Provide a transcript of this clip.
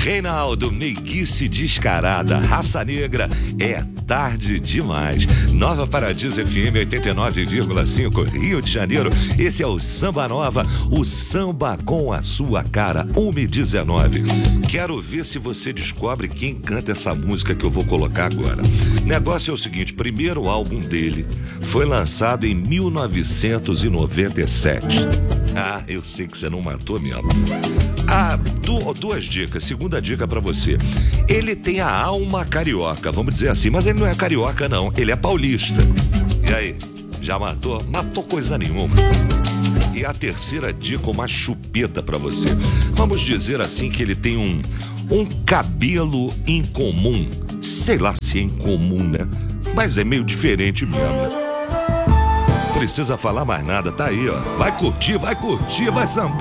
Reinaldo, meiguice descarada, raça negra, é tarde demais. Nova Paradiso FM 89,5, Rio de Janeiro. Esse é o Samba Nova, o samba com a sua cara, 1h19. Quero ver se você descobre quem canta essa música que eu vou colocar agora. O negócio é o seguinte, primeiro álbum dele foi lançado em 1997. Ah, eu sei que você não matou mesmo. Duas dicas. Segunda dica pra você. Ele tem a alma carioca, vamos dizer assim, mas ele não é carioca não, ele é paulista. E aí, já matou? Matou coisa nenhuma. E a terceira dica, uma chupeta pra você. Vamos dizer assim que ele tem um cabelo incomum. Sei lá se é incomum, né? Mas é meio diferente mesmo, né? Não precisa falar mais nada, tá aí, ó. Vai curtir, vai sambar.